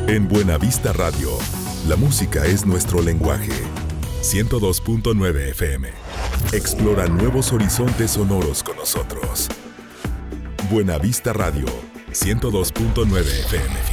En Buenavista Radio, la música es nuestro lenguaje. 102.9 FM. Explora nuevos horizontes sonoros con nosotros. Buenavista Radio, 102.9 FM.